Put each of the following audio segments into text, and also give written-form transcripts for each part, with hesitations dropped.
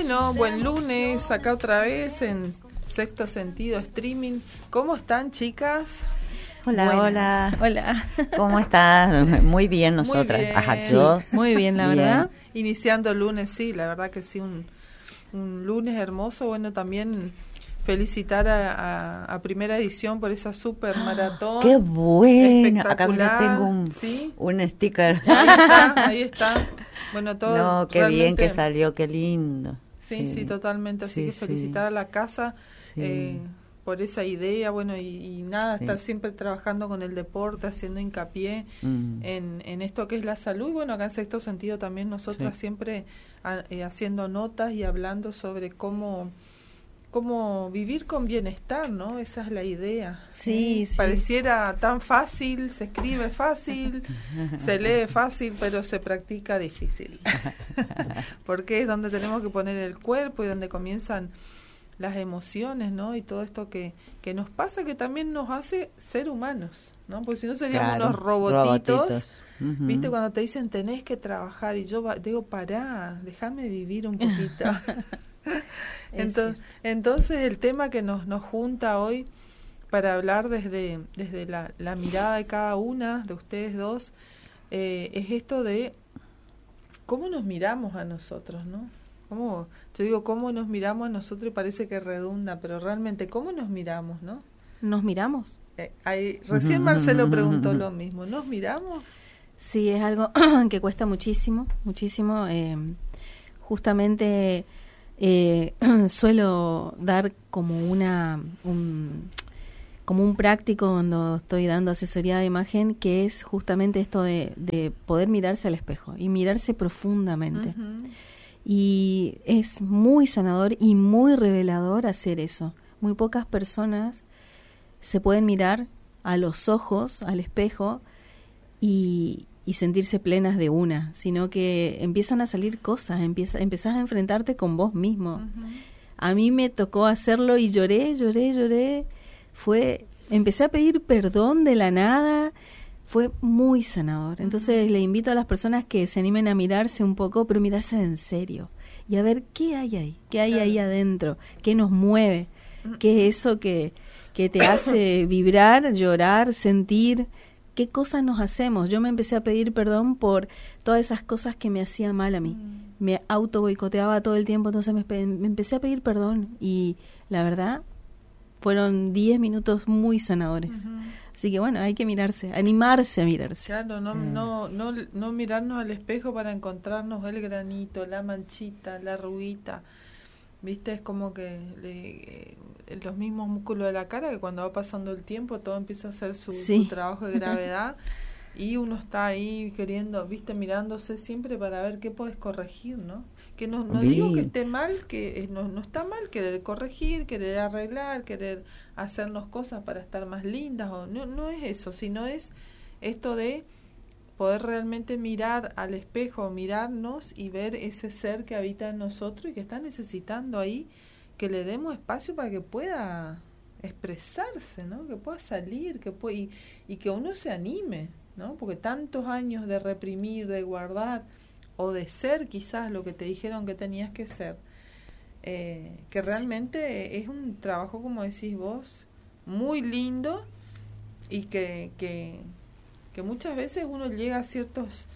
Bueno, buen lunes, acá otra vez en Sexto Sentido Streaming. ¿Cómo están, chicas? Hola, Buenas. hola. ¿Cómo estás? Muy bien nosotras. Muy bien. Ajá, yo. Sí, muy bien, la verdad. Iniciando el lunes, sí, la verdad que sí, un lunes hermoso. Bueno, también felicitar a Primera Edición por esa super maratón. ¡Qué bueno! Espectacular. Acá mira, tengo ¿Sí? un sticker. Ahí está. Bueno, todo. No, qué bien que salió, qué lindo. Sí, totalmente. Así Sí, que felicitar a la casa Sí. por esa idea, bueno, y nada, Sí. estar siempre trabajando con el deporte, haciendo hincapié en esto que es la salud. Y bueno, acá en Sexto Sentido también nosotras siempre haciendo notas y hablando sobre cómo vivir con bienestar, ¿no? Esa es la idea. Sí. Pareciera tan fácil, se escribe fácil, se lee fácil, pero se practica difícil. Porque es donde tenemos que poner el cuerpo y donde comienzan las emociones, ¿no? Y todo esto que nos pasa, que también nos hace ser humanos, ¿no? Porque si no seríamos unos robotitos. ¿Viste? Cuando te dicen tenés que trabajar y yo digo, pará, déjame vivir un poquito. Entonces el tema que nos junta hoy para hablar desde la mirada de cada una de ustedes dos es esto de cómo nos miramos a nosotros, ¿no? Yo digo cómo nos miramos a nosotros y parece que redunda, pero realmente cómo nos miramos, ¿no? ¿Nos miramos? Recién Marcelo preguntó lo mismo, ¿nos miramos? Sí, es algo que cuesta muchísimo. Justamente suelo dar como un práctico cuando estoy dando asesoría de imagen, que es justamente esto de poder mirarse al espejo y mirarse profundamente. Y es muy sanador y muy revelador hacer eso. Muy pocas personas se pueden mirar a los ojos, al espejo, y sentirse plenas de una, sino que empiezan a salir cosas, empezás a enfrentarte con vos mismo. A mí me tocó hacerlo y lloré, empecé a pedir perdón de la nada, fue muy sanador. Entonces le invito a las personas que se animen a mirarse un poco, pero mirarse en serio y a ver qué hay ahí, ahí adentro, qué nos mueve, qué es eso que te hace vibrar, llorar, sentir. ¿Qué cosas nos hacemos? Yo me empecé a pedir perdón por todas esas cosas que me hacían mal a mí. Me auto boicoteaba todo el tiempo, entonces me empecé a pedir perdón y la verdad fueron 10 minutos muy sanadores. Así que bueno, hay que mirarse, animarse a mirarse. Claro, no mirarnos al espejo para encontrarnos el granito, la manchita, la arruguita. ¿Viste? Es como que los mismos músculos de la cara, que cuando va pasando el tiempo todo empieza a hacer su trabajo de gravedad y uno está ahí queriendo, ¿viste? Mirándose siempre para ver qué puedes corregir, ¿no? Que no digo que esté mal, que no está mal querer corregir, querer arreglar, querer hacernos cosas para estar más lindas, no es eso, sino es esto de poder realmente mirar al espejo, mirarnos y ver ese ser que habita en nosotros y que está necesitando ahí que le demos espacio para que pueda expresarse, ¿no? Que pueda salir, y que uno se anime, ¿no? Porque tantos años de reprimir, de guardar o de ser quizás lo que te dijeron que tenías que ser, que realmente es un trabajo, como decís vos, muy lindo y que muchas veces uno llega a ciertos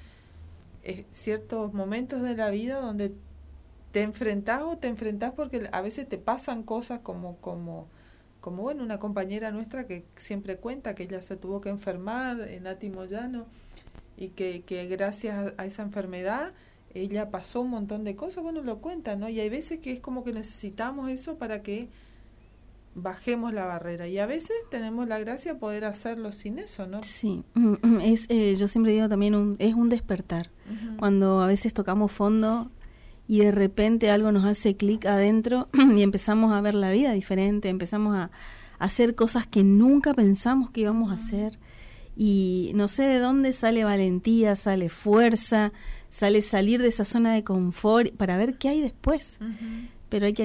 momentos de la vida donde te enfrentás porque a veces te pasan cosas como bueno, una compañera nuestra que siempre cuenta que ella se tuvo que enfermar, Nati Moyano, y que gracias a esa enfermedad ella pasó un montón de cosas, bueno, lo cuenta, ¿no? Y hay veces que es como que necesitamos eso para que bajemos la barrera, y a veces tenemos la gracia de poder hacerlo sin eso, ¿no? Sí, yo siempre digo también es un despertar. Cuando a veces tocamos fondo y de repente algo nos hace clic adentro y empezamos a ver la vida diferente, empezamos a hacer cosas que nunca pensamos que íbamos a hacer, y no sé de dónde sale valentía, sale fuerza, sale salir de esa zona de confort para ver qué hay después. Pero hay que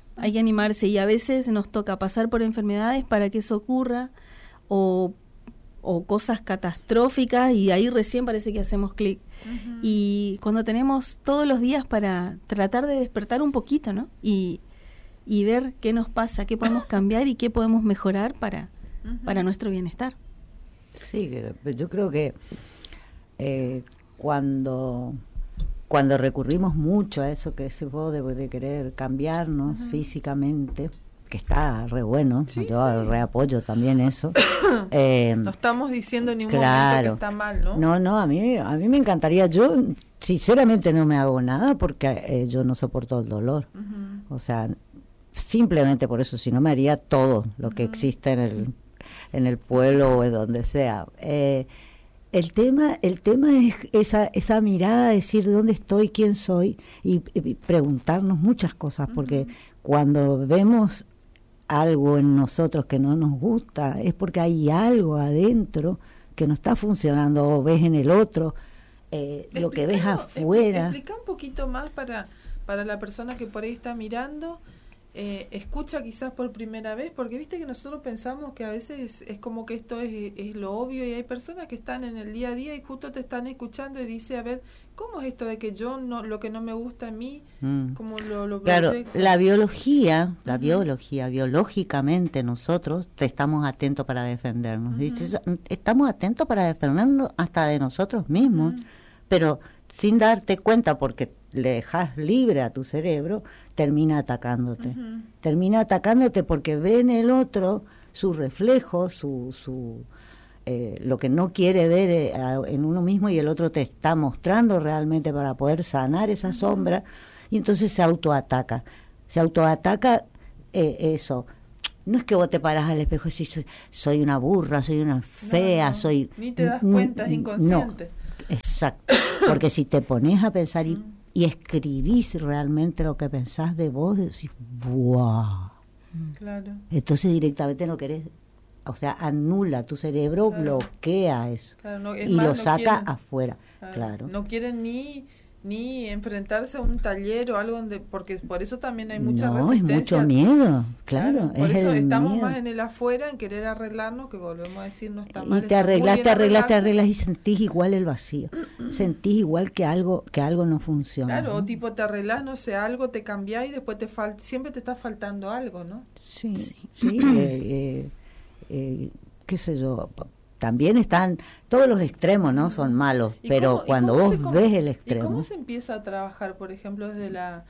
animarse y a veces nos toca pasar por enfermedades para que eso ocurra, o o cosas catastróficas, y ahí recién parece que hacemos clic. Y cuando tenemos todos los días para tratar de despertar un poquito, ¿no? Y ver qué nos pasa, qué podemos cambiar y qué podemos mejorar para nuestro bienestar. Sí, yo creo que cuando recurrimos mucho a eso que decís vos de querer cambiarnos físicamente, que está re bueno, Sí, yo sí. reapoyo también eso. No estamos diciendo en ningún momento que está mal, ¿no? No, a mí me encantaría. Yo sinceramente no me hago nada porque yo no soporto el dolor. O sea, simplemente por eso, si no me haría todo lo que existe en el pueblo o en donde sea. El tema es esa mirada, decir dónde estoy, quién soy, y preguntarnos muchas cosas, porque cuando vemos algo en nosotros que no nos gusta, es porque hay algo adentro que no está funcionando, o ves en el otro lo que ves afuera. Explica un poquito más para la persona que por ahí está mirando, escucha quizás por primera vez, porque viste que nosotros pensamos que a veces es como que esto es lo obvio, y hay personas que están en el día a día y justo te están escuchando y dice, a ver, ¿cómo es esto de que yo no, lo que no me gusta a mí, cómo lo Claro, proyecto? la biología, biológicamente nosotros estamos atentos para defendernos. Estamos atentos para defendernos hasta de nosotros mismos, pero sin darte cuenta, porque le dejas libre a tu cerebro, termina atacándote. Termina atacándote porque ve en el otro su reflejo, lo que no quiere ver en uno mismo, y el otro te está mostrando realmente para poder sanar esa sombra, y entonces se autoataca. Eso. No es que vos te parás al espejo y decís, soy una burra, soy una fea, soy... Ni te das cuenta, es inconsciente. No, exacto. Porque si te pones a pensar y escribís realmente lo que pensás de vos, decís, ¡buah! Claro. Entonces directamente no querés, o sea, anula tu cerebro, bloquea eso, Claro, es y más, lo no saca quieren, afuera, claro. No quieren ni enfrentarse a un taller o algo donde, porque por eso también hay mucha No, es resistencia. mucho miedo, claro. Por es eso el estamos miedo. más en el afuera, en querer arreglarnos, que volvemos a decir, no está Y mal. te está muy arreglas, bien te arreglas arreglarse. y sentís igual el vacío, sentís igual que algo no funciona. Claro, ¿no? o tipo te arreglás, no sé, algo, te cambiás y después siempre te está faltando algo, ¿no? Sí. Qué sé yo, también están todos los extremos, ¿no? Son malos, ¿Y pero cómo- y cuando cómo vos ves el ¿Y extremo, cómo se empieza a trabajar, por ejemplo, desde la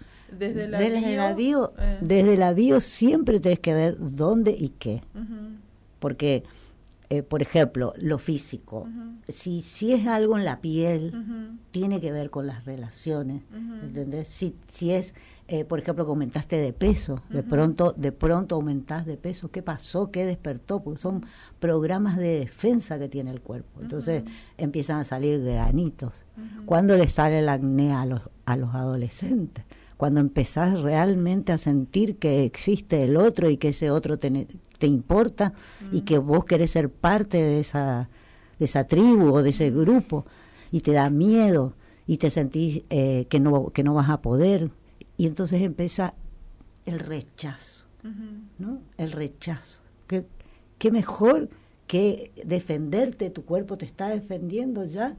bio, bio? desde la bio siempre tenés que ver dónde y qué, porque por ejemplo, lo físico, si es algo en la piel, tiene que ver con las relaciones, ¿entendés? Si es, por ejemplo, que aumentaste de peso, de pronto aumentás de peso, ¿qué pasó? ¿Qué despertó? Porque son programas de defensa que tiene el cuerpo, entonces empiezan a salir granitos. ¿Cuándo le sale el acné a los adolescentes? Cuando empezás realmente a sentir que existe el otro y que ese otro te importa y que vos querés ser parte de esa tribu o de ese grupo, y te da miedo y te sentís que no vas a poder, y entonces empieza el rechazo, ¿no? El rechazo. ¿Qué mejor que defenderte? Tu cuerpo te está defendiendo ya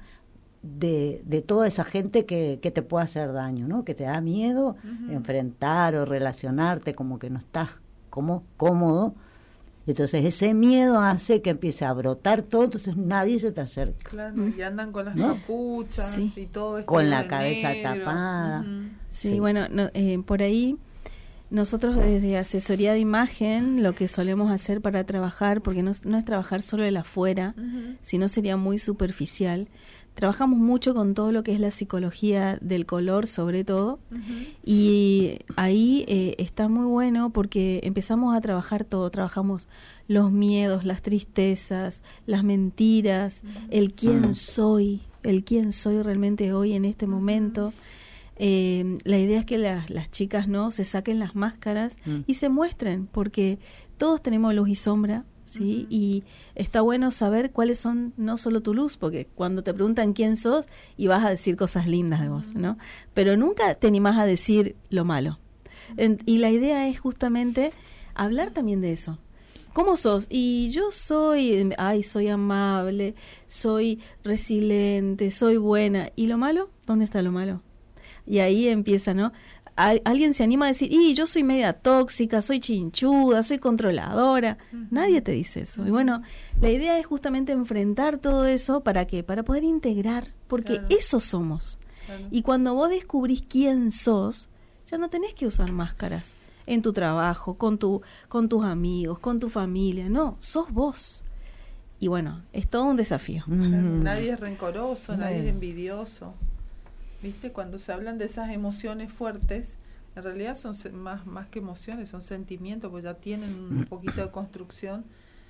de toda esa gente que te puede hacer daño, ¿no? Que te da miedo enfrentar o relacionarte, como que no estás cómodo. Entonces ese miedo hace que empiece a brotar todo, entonces nadie se te acerca. Claro, y andan con las ¿no? capuchas Sí. y todo esto Con la de cabeza negro. tapada. Sí, Sí. bueno, por ahí nosotros desde asesoría de imagen lo que solemos hacer para trabajar, porque no es trabajar solo el afuera, sino sería muy superficial. Trabajamos mucho con todo lo que es la psicología del color, sobre todo, y ahí está muy bueno porque empezamos a trabajar todo. Trabajamos los miedos, las tristezas, las mentiras, el quién soy realmente hoy en este momento. La idea es que las chicas no se saquen las máscaras y se muestren, porque todos tenemos luz y sombra, ¿sí? Y está bueno saber cuáles son no solo tu luz, porque cuando te preguntan quién sos, y vas a decir cosas lindas de vos, ¿no? Pero nunca te animás a decir lo malo. Y la idea es justamente hablar también de eso. ¿cómo sos? Y yo soy amable, soy resiliente, soy buena. ¿Y lo malo? ¿Dónde está lo malo? Y ahí empieza, ¿no? Alguien se anima a decir, yo soy media tóxica, soy chinchuda, soy controladora. Nadie te dice eso. Y bueno, la idea es justamente enfrentar todo eso, ¿para qué? Para poder integrar, porque eso somos. Y cuando vos descubrís quién sos, ya no tenés que usar máscaras en tu trabajo, con tus amigos, con tu familia. No, sos vos. Y bueno, es todo un desafío. Nadie es rencoroso, nadie es envidioso. ¿Viste? Cuando se hablan de esas emociones fuertes, en realidad son más que emociones, son sentimientos, pues ya tienen un poquito de construcción.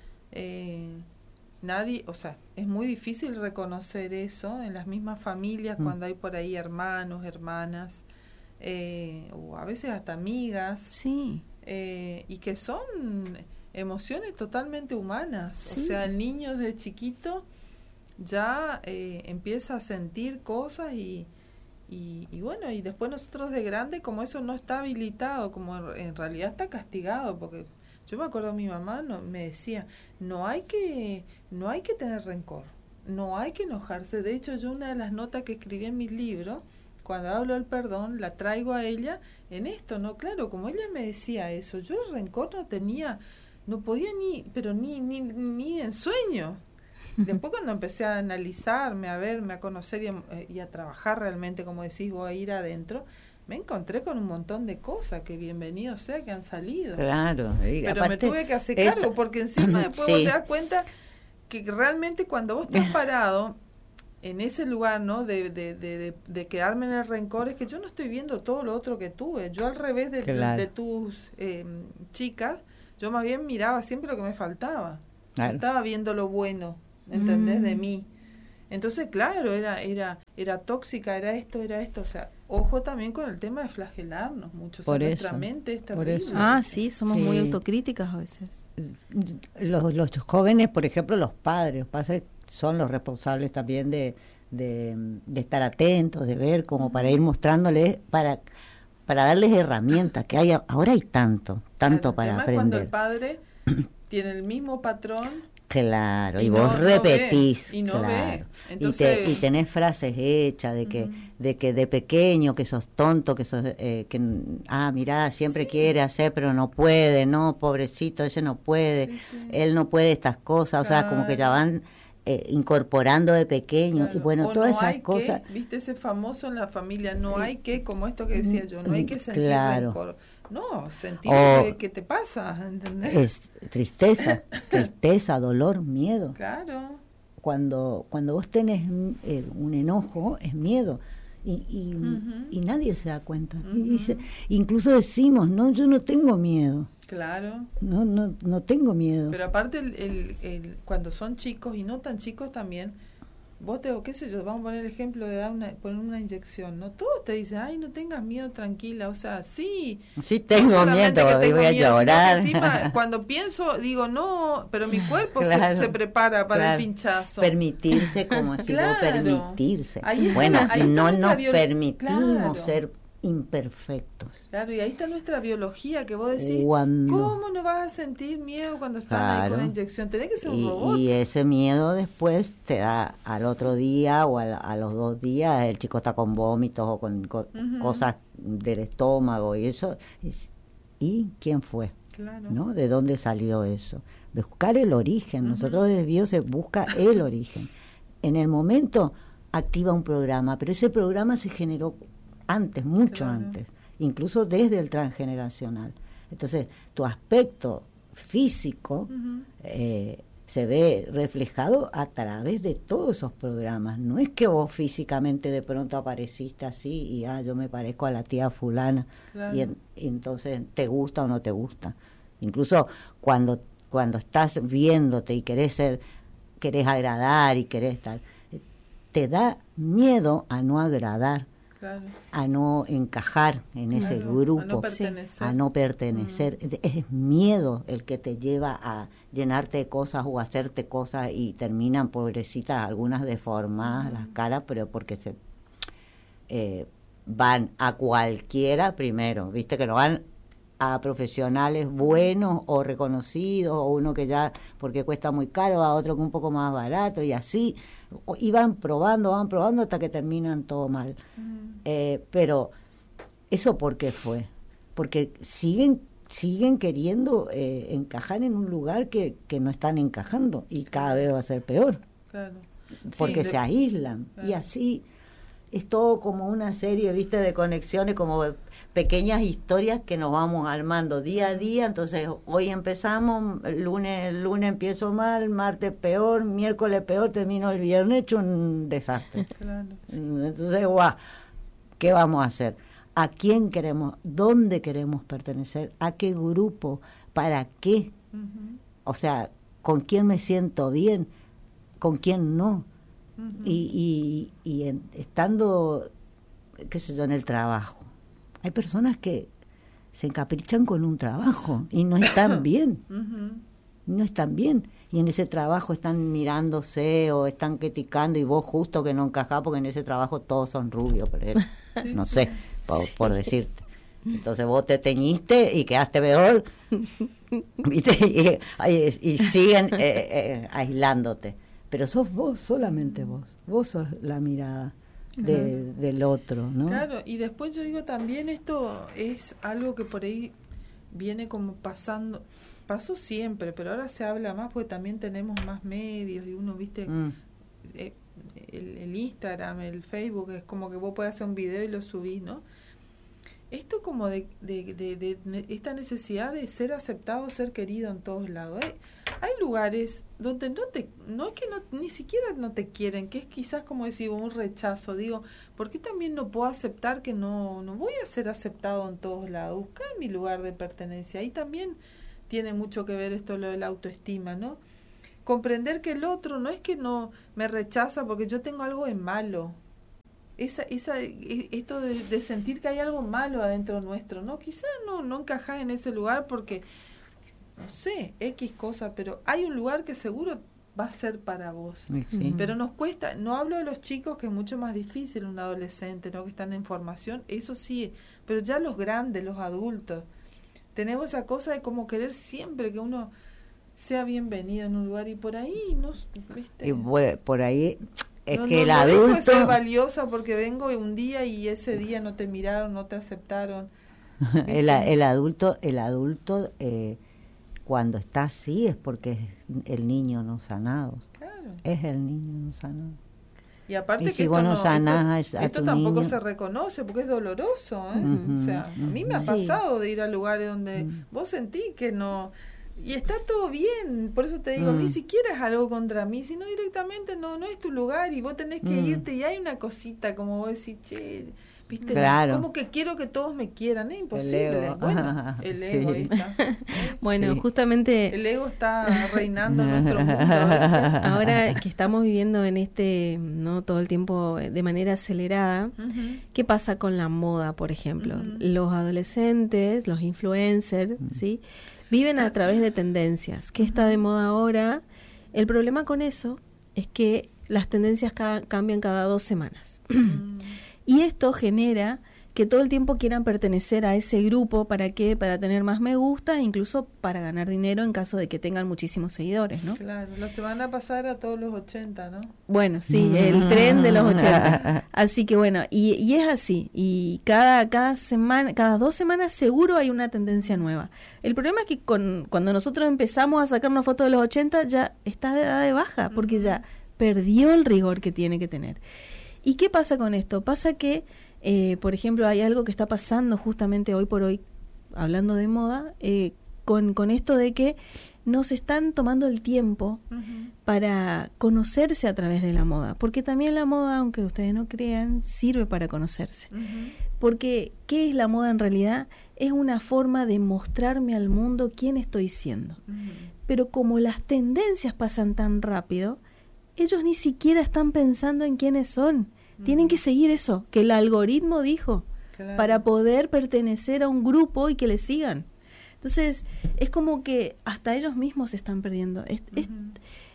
Nadie, o sea, es muy difícil reconocer eso en las mismas familias cuando hay por ahí hermanos, hermanas, o a veces hasta amigas. Sí. Y que son emociones totalmente humanas. Sí. O sea, el niño desde chiquito ya empieza a sentir cosas y bueno, y después nosotros de grande, como eso no está habilitado, como en realidad está castigado, porque yo me acuerdo, mi mamá me decía, no hay que tener rencor, no hay que enojarse. De hecho, yo una de las notas que escribí en mi libro, cuando hablo del perdón, la traigo a ella en esto, ¿no? Claro, como ella me decía eso, yo el rencor no podía ni en sueño. Después cuando empecé a analizarme, a verme, a conocer y a trabajar realmente, como decís vos, a ir adentro, me encontré con un montón de cosas que bienvenido sea que han salido. Claro. Pero me tuve que hacer cargo, porque encima después vos te das cuenta que realmente cuando vos estás parado en ese lugar, ¿no? De quedarme en el rencor, es que yo no estoy viendo todo lo otro que tuve. Yo al revés de tus chicas, yo más bien miraba siempre lo que me faltaba. Claro. Estaba viendo lo bueno, ¿entendés? De mí. Entonces, claro, era tóxica, era esto, o sea, ojo también con el tema de flagelarnos mucho. Por o sea, eso, nuestra mente es por terrible. eso. Sí, somos muy autocríticas a veces. Los jóvenes, por ejemplo, los padres son los responsables también de estar atentos, de ver, como para ir mostrándoles, para darles herramientas, que ahora hay tanto para aprender. Cuando el padre tiene el mismo patrón. Claro, y vos repetís, y no claro. ve. Entonces, y tenés frases hechas de que de pequeño, que sos tonto, que sos mirá, siempre quiere hacer pero no puede, no, pobrecito, ese no puede, él no puede estas cosas, claro. O sea, como que ya van incorporando de pequeño, claro. Y bueno, o todas no esas cosas. Viste ese famoso en la familia, no hay que, como esto que decía yo, no hay que sentir rencor. No, sentir que te pasa, ¿entendés? Es tristeza, dolor, miedo. Claro. Cuando vos tenés un enojo, es miedo. Y nadie se da cuenta. Y dice, incluso decimos, no, yo no tengo miedo. Claro. No tengo miedo. Pero aparte, cuando son chicos y no tan chicos también, vos qué sé yo, vamos a poner el ejemplo de poner una inyección, ¿no? Todos te dicen, ay, no tengas miedo, tranquila, o sea, sí tengo miedo, voy a llorar. Encima, cuando pienso, digo, no, pero mi cuerpo se prepara para el pinchazo. Permitirse, como así, permitirse. Bueno, no nos permitimos ser imperfectos. Claro, y ahí está nuestra biología, que vos decís, ¿cómo no vas a sentir miedo cuando estás ahí con la inyección? Tenés que ser un robot. Y ese miedo después te da al otro día o a los 2 días, el chico está con vómitos o con cosas del estómago y eso. ¿Y quién fue? Claro. ¿No? ¿De dónde salió eso? Buscar el origen. Nosotros desde Bio se busca el origen. En el momento activa un programa, pero ese programa se generó antes, mucho antes, incluso desde el transgeneracional. Entonces, tu aspecto físico se ve reflejado a través de todos esos programas. No es que vos físicamente de pronto apareciste así y yo me parezco a la tía fulana, claro. y entonces te gusta o no te gusta. Incluso cuando estás viéndote y querés agradar y querés estar, te da miedo a no agradar. Claro. A no encajar en ese grupo, a no pertenecer. Es miedo el que te lleva a llenarte de cosas o hacerte cosas y terminan, pobrecitas, algunas deformadas las caras, pero porque se van a cualquiera primero, viste que no van a profesionales buenos o reconocidos, o uno que ya, porque cuesta muy caro, a otro que un poco más barato, y así, y van probando hasta que terminan todo mal. Pero, ¿eso por qué fue? Porque siguen queriendo encajar en un lugar que no están encajando, y cada vez va a ser peor. Claro. Porque Sí, se aíslan, claro. y así es todo como una serie, viste, de conexiones, como pequeñas historias que nos vamos armando día a día. Entonces hoy empezamos, el lunes empiezo mal, martes peor, miércoles peor, termino el viernes hecho un desastre. Claro, sí. Entonces, guau, ¿qué vamos a hacer? ¿A quién queremos? ¿Dónde queremos pertenecer? ¿A qué grupo? ¿Para qué? O sea, ¿con quién me siento bien? ¿Con quién no? Estando, qué sé yo, en el trabajo, hay personas que se encaprichan con un trabajo y no están bien. No están bien. Y en ese trabajo están mirándose o están criticando, y vos justo que no encajás porque en ese trabajo todos son rubios, por ejemplo. Sí, No sí. sé, por decirte. Entonces vos te teñiste y quedaste peor, ¿viste? Y siguen aislándote. Pero sos vos, solamente vos sos la mirada del otro, ¿no? Claro, y después yo digo también, esto es algo que por ahí viene como pasó siempre, pero ahora se habla más porque también tenemos más medios, y uno, viste, el Instagram, el Facebook, es como que vos podés hacer un video y lo subís, ¿no? Esto como de esta necesidad de ser aceptado, ser querido en todos lados. Hay lugares donde no es que ni siquiera no te quieren, que es quizás como decir un rechazo. Digo, ¿por qué también no puedo aceptar que no voy a ser aceptado en todos lados? Buscar mi lugar de pertenencia. Ahí también tiene mucho que ver esto, lo de la autoestima, ¿no? Comprender que el otro no es que no me rechaza porque yo tengo algo de malo. Esto de sentir que hay algo malo adentro nuestro, ¿no? Quizás no encajás en ese lugar porque, no sé, X cosa, pero hay un lugar que seguro va a ser para vos. Sí. Pero nos cuesta, no hablo de los chicos, que es mucho más difícil, un adolescente, ¿no? Que están en formación, eso sí, pero ya los grandes, los adultos, tenemos esa cosa de como querer siempre que uno sea bienvenido en un lugar, y por ahí, ¿no? ¿Viste? Y por ahí... Es no, que el no adulto... dejo de ser valiosa porque vengo un día y ese día no te miraron, no te aceptaron. el adulto cuando está así es porque es el niño no sanado. Claro. Es el niño no sanado. Y aparte Y que si esto, vos no sanás a esto tu tampoco niño... se reconoce porque es doloroso, ¿eh? Ujú, O sea, a mí me ha sí. pasado de ir a lugares donde vos sentís que no... Y está todo bien, por eso te digo, ni siquiera es algo contra mí, sino directamente no es tu lugar y vos tenés que irte, y hay una cosita como vos decís, che, viste, Claro. como que quiero que todos me quieran, es imposible. ego. Bueno, el ego, Sí. ahí está. Bueno, Sí. justamente El ego está reinando en nuestro mundo. ¿viste? ahora que estamos viviendo en no todo el tiempo de manera acelerada, ¿qué pasa con la moda, por ejemplo? Los adolescentes, los influencers, ¿sí? Viven a través de tendencias. ¿Qué está de moda ahora? El problema con eso es que las tendencias cambian cada 2 semanas. Y esto genera que todo el tiempo quieran pertenecer a ese grupo. ¿Para qué? Para tener más me gusta, incluso para ganar dinero en caso de que tengan muchísimos seguidores, ¿no? Claro, la semana pasada a todos los 80, ¿no? Bueno, sí, el tren de los 80. Así que bueno, y es así. Y cada semana, cada 2 semanas seguro hay una tendencia nueva. El problema es que cuando nosotros empezamos a sacarnos fotos de los 80 ya está de edad de baja, porque ya perdió el rigor que tiene que tener. ¿Y qué pasa con esto? Pasa que, por ejemplo, hay algo que está pasando justamente hoy por hoy, hablando de moda, con esto de que nos están tomando el tiempo para conocerse a través de la moda, porque también la moda, aunque ustedes no crean, sirve para conocerse. Porque, ¿qué es la moda en realidad? Es una forma de mostrarme al mundo quién estoy siendo. Pero como las tendencias pasan tan rápido, ellos ni siquiera están pensando en quiénes son. Tienen que seguir eso, que el algoritmo dijo, Claro. para poder pertenecer a un grupo y que le sigan. Entonces, es como que hasta ellos mismos se están perdiendo. Es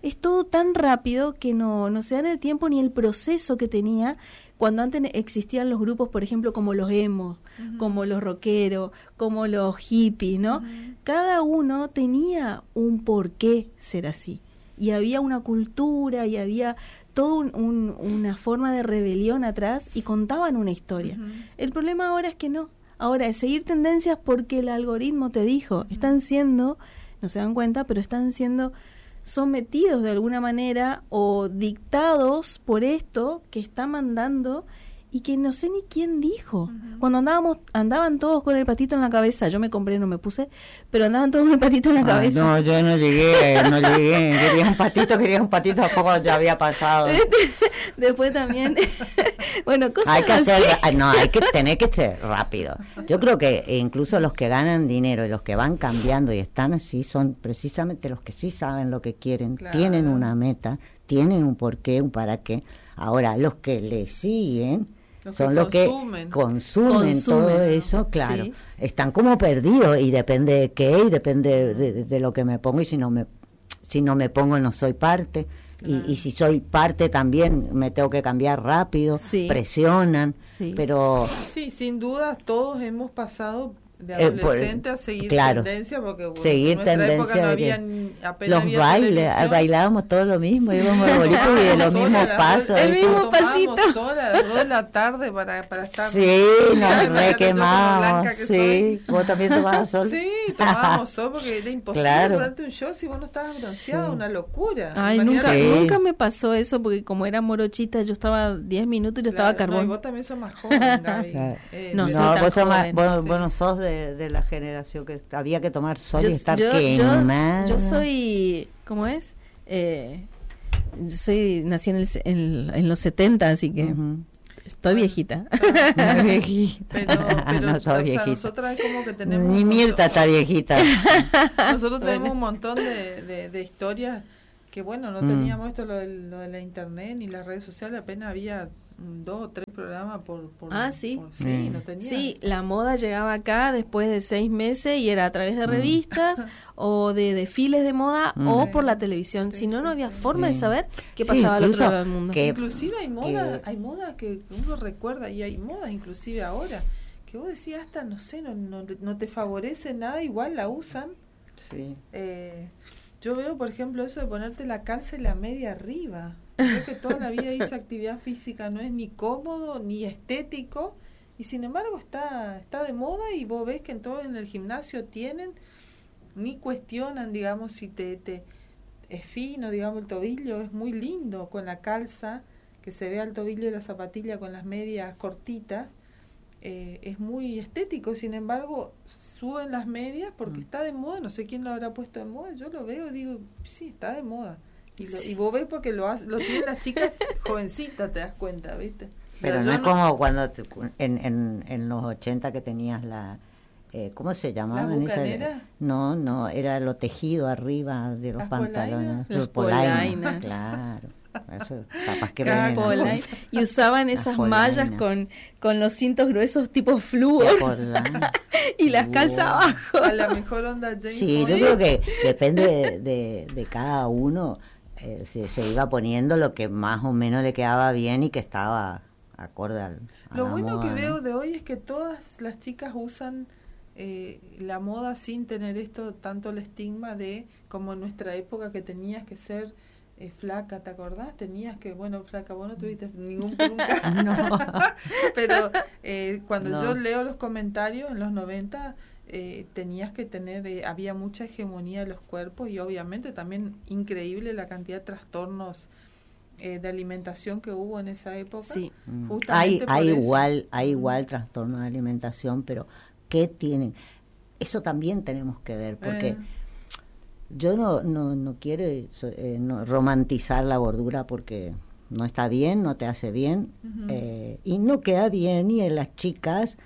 es todo tan rápido que no se dan el tiempo ni el proceso que tenía cuando antes existían los grupos, por ejemplo, como los emos, como los rockeros, como los hippies, ¿no? Cada uno tenía un porqué ser así. Y había una cultura y había toda una forma de rebelión atrás y contaban una historia. El problema ahora es que no. Ahora es seguir tendencias porque el algoritmo te dijo. Están siendo, no se dan cuenta, pero están siendo sometidos de alguna manera o dictados por esto que está mandando y que no sé ni quién dijo. Cuando andaban todos con el patito en la cabeza, yo me compré, no me puse, pero andaban todos con el patito en la cabeza. No, yo no llegué, quería un patito, a poco ya había pasado. Después también, bueno, cosas hay que así. hay que tener que ser rápido. Yo creo que incluso los que ganan dinero y los que van cambiando y están así son precisamente los que sí saben lo que quieren, claro. Tienen una meta, tienen un porqué, un para qué. Ahora, los que le siguen son los que consumen todo eso, claro. Sí. Están como perdidos y depende de qué y depende de lo que me pongo y si no me pongo no soy parte. Y si soy parte también me tengo que cambiar rápido, presionan, pero... Sí, sin duda todos hemos pasado de adolescente a seguir tendencia, porque seguir en nuestra tendencia época no había apenas los bailes, bailábamos todo lo mismo, íbamos al boliche y de los mismos pasos. El mismo pasito. Sola a las 2 de la tarde para estar... Sí, nos requemamos, sí. ¿Vos también tomabas sol? Sí, tomábamos sol porque era imposible ponerte un short si vos no estabas bronceada, una locura. Ay, nunca me pasó eso porque como era morochita yo estaba 10 minutos y yo estaba carbón. No, y vos también sos más joven, Gaby. No, vos no sos de la generación que había que tomar sol y estar quemada. Yo soy, ¿cómo es? Nací en los 70, así que estoy viejita. No, viejita. Pero no soy viejita. Nosotras es como que tenemos... Ni Mirta está viejita. Nosotros tenemos un montón de historias que, bueno, no teníamos esto, lo de la internet ni las redes sociales, apenas había 2 o 3 programas por sí. No tenía. Sí, la moda llegaba acá después de 6 meses y era a través de revistas o de desfiles de moda o por la televisión. Si no había forma de saber qué pasaba al otro lado del mundo. Inclusive hay moda que uno recuerda y hay modas inclusive ahora que vos decías hasta no te favorece nada, igual la usan. Sí. Yo veo, por ejemplo, eso de ponerte la calza y la media arriba. Creo que toda la vida hice actividad física, no es ni cómodo ni estético, y sin embargo está de moda y vos ves que en el gimnasio tienen, ni cuestionan, digamos, si te es fino, digamos, el tobillo es muy lindo con la calza, que se vea el tobillo y la zapatilla con las medias cortitas, es muy estético, sin embargo suben las medias porque está de moda, no sé quién lo habrá puesto de moda, yo lo veo y digo, sí, está de moda. Y vos ves porque lo tienen las chicas jovencitas, te das cuenta, ¿viste? Pero no es como cuando en los 80 que tenías la... ¿cómo se llamaban? ¿La bucanera? No, era lo tejido arriba de los pantalones. Los polainas. Claro. Eso, capaz que y usaban esas mallas con los cintos gruesos tipo flúor y las calzas abajo. A la mejor onda James Sí, Bond. yo creo que depende de cada uno. Se iba poniendo lo que más o menos le quedaba bien y que estaba acorde a lo la bueno moda, que veo de hoy es que todas las chicas usan la moda sin tener tanto el estigma de como en nuestra época que tenías que ser flaca, ¿te acordás? Tenías que, bueno, flaca, vos no tuviste ningún nunca. No. Pero cuando yo leo los comentarios en los 90 tenías que tener, había mucha hegemonía de los cuerpos y obviamente también increíble la cantidad de trastornos de alimentación que hubo en esa época. Sí. Hay igual trastorno de alimentación, pero ¿qué tienen? Eso también tenemos que ver, porque yo no quiero romantizar la gordura porque no está bien, no te hace bien, y no queda bien, y en las chicas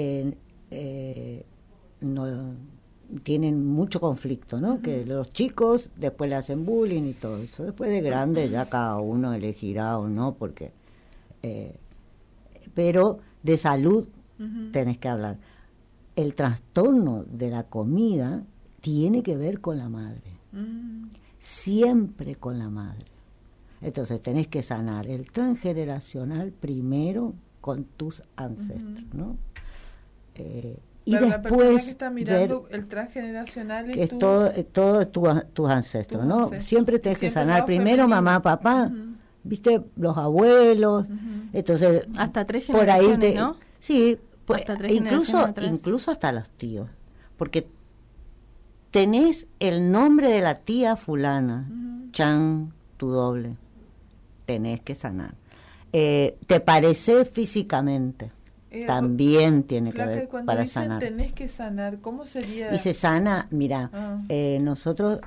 no tienen mucho conflicto, ¿no? Que los chicos después le hacen bullying y todo eso. Después de grande ya cada uno elegirá o no, porque pero de salud tenés que hablar. El trastorno de la comida tiene que ver con la madre. siempre con la madre. Entonces tenés que sanar el transgeneracional primero con tus ancestros, ¿no? Y pero después la persona que está mirando el transgeneracional que es todo tus ancestros, ¿no? ancestros. Siempre tenés que sanar femenino. primero mamá, papá, ¿viste? Los abuelos. Entonces hasta 3 por ahí generaciones, ¿no? Sí, Hasta 3 generaciones atrás. incluso hasta los tíos, porque tenés el nombre de la tía fulana, Chan, tu doble, tenés que sanar. Te parece físicamente, también tiene que ver para dicen sanar. Tenés que sanar, ¿cómo sería? Y se sana, mira, nosotros,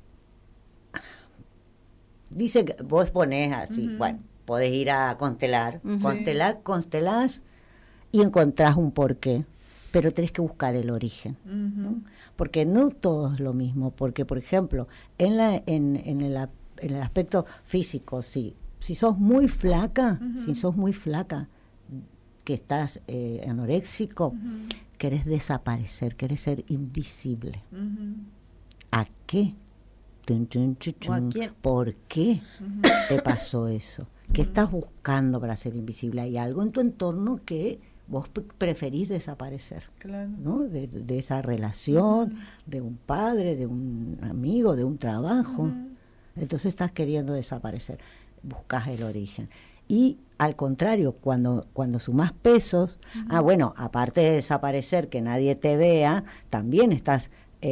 dice que vos ponés así, bueno, podés ir a constelar, constelás y encontrás un porqué, pero tenés que buscar el origen, ¿no? Porque no todo es lo mismo, porque por ejemplo, en el aspecto físico, si sos muy flaca, que estás anoréxico, querés desaparecer, querés ser invisible. ¿A qué? ¿O a quién? ¿Por qué te pasó eso? ¿Qué estás buscando para ser invisible? Hay algo en tu entorno que vos preferís desaparecer, claro, ¿no? De esa relación, de un padre, de un amigo, de un trabajo. Entonces estás queriendo desaparecer. Buscas el origen. Y al contrario, cuando sumás pesos, bueno, aparte de desaparecer, que nadie te vea, también estás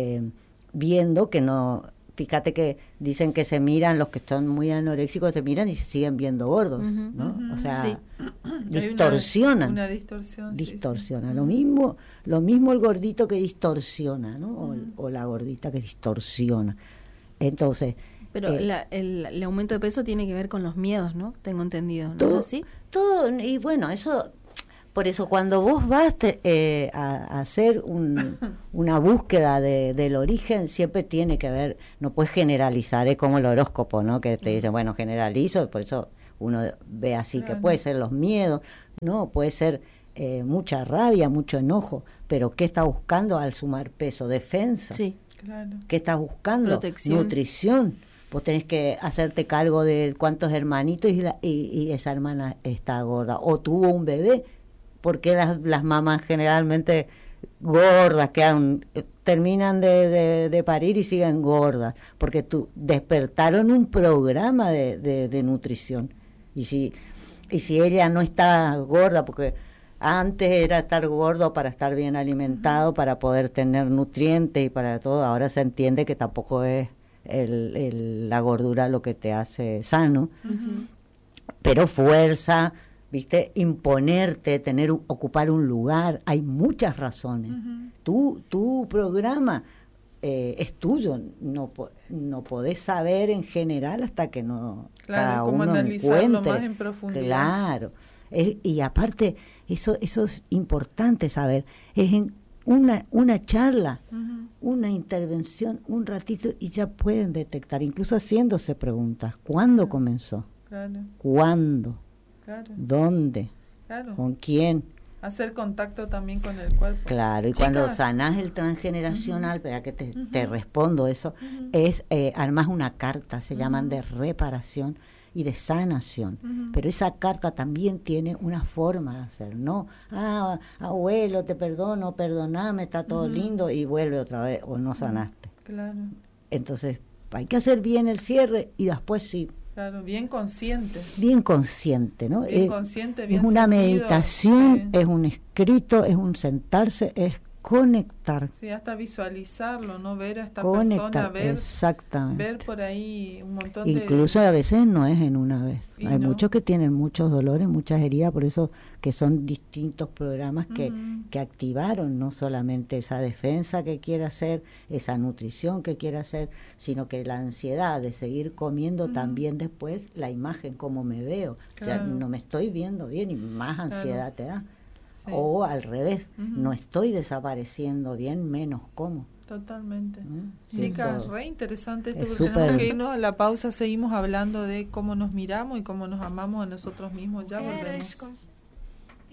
viendo que no... Fíjate que dicen que se miran, los que están muy anoréxicos se miran y se siguen viendo gordos, ¿no? O sea, sí. distorsionan. Una distorsión. Distorsiona. Sí. Lo mismo el gordito que distorsiona, ¿no? O la gordita que distorsiona. Entonces... Pero el aumento de peso tiene que ver con los miedos, ¿no? Tengo entendido, ¿no? Todo, ¿Así? todo, y bueno, eso... Por eso cuando vos vas a hacer una búsqueda del origen, siempre tiene que ver, no puedes generalizar, es como el horóscopo, ¿no? Que te dicen, bueno, generalizo, por eso uno ve así, que puede ser los miedos, no, puede ser mucha rabia, mucho enojo, pero ¿qué estás buscando al sumar peso? Defensa. Sí, claro. ¿Qué estás buscando? Protección. Nutrición. Vos tenés que hacerte cargo de cuántos hermanitos y esa hermana está gorda, o tuvo un bebé. Porque las mamás generalmente gordas terminan de parir y siguen gordas, porque despertaron un programa de nutrición. Y si ella no está gorda, porque antes era estar gordo para estar bien alimentado, para poder tener nutrientes y para todo, ahora se entiende que tampoco es la gordura lo que te hace sano, pero fuerza, ¿viste? Imponerte, ocupar un lugar, hay muchas razones. Tu programa es tuyo, no podés saber en general hasta que no cada como uno analizarlo encuentre. más en profundidad. Claro, y aparte eso es importante saber, es en una charla, una intervención, un ratito, y ya pueden detectar, incluso haciéndose preguntas, ¿cuándo comenzó? Claro. ¿Cuándo? Claro. ¿Dónde? Claro. ¿Con quién? Hacer contacto también con el cuerpo. Claro, y Chicas, cuando sanás el transgeneracional, espera que te respondo eso, es armás una carta, se llaman de reparación y de sanación, pero esa carta también tiene una forma de hacer, ¿no? Abuelo, te perdono, perdoname, está todo lindo, y vuelve otra vez, o no sanaste. Claro. Entonces, hay que hacer bien el cierre y después sí. Claro, bien consciente. Bien consciente, ¿no? Bien consciente, bien es una sentido, meditación, sí. Es un escrito, es un sentarse, es conectar. Sí, hasta visualizarlo, ¿no? Ver a esta Conectar, persona, exactamente. ver por ahí un montón Incluso a veces no es en una vez. Y Hay no. muchos que tienen muchos dolores, muchas heridas, por eso que son distintos programas que activaron no solamente esa defensa que quiere hacer, esa nutrición que quiere hacer, sino que la ansiedad de seguir comiendo también después, la imagen, cómo me veo. Claro. O sea, no me estoy viendo bien y más ansiedad te da. Sí. O al revés, no estoy desapareciendo bien, menos como. Totalmente. Sí, Chicas, todo. re interesante esto, Es porque tenemos súper. que irnos a la pausa, seguimos hablando de cómo nos miramos y cómo nos amamos a nosotros mismos. Ya volvemos.